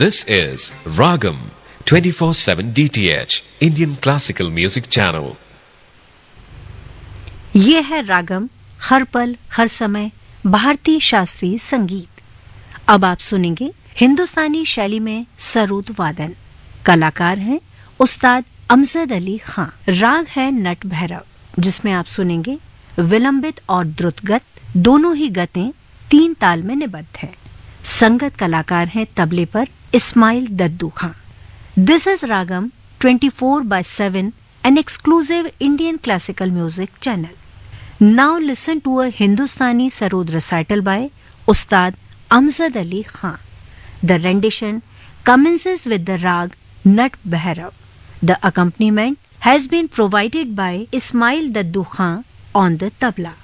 This is Ragam 24/7 DTH Indian Classical Music Channel. ये है रागम, हर पल हर समय भारतीय शास्त्रीय संगीत। अब आप सुनेंगे हिंदुस्तानी शैली में सरोद वादन। कलाकार हैं उस्ताद अमजद अली खां। राग है नट भैरव, जिसमें आप सुनेंगे विलंबित और द्रुतगत, दोनों ही गतें 3 ताल में निबद्ध हैं। संगत कलाकार हैं तबले पर इस्माइल दद्दू खां। This is ragam 24/7, an exclusive Indian classical music channel. Now listen to a Hindustani sarod recital by Ustad Amzad Ali Khan. The rendition commences with the rag Nat Bhairav. The accompaniment has been provided by Ismail Daddu Khan on the tabla.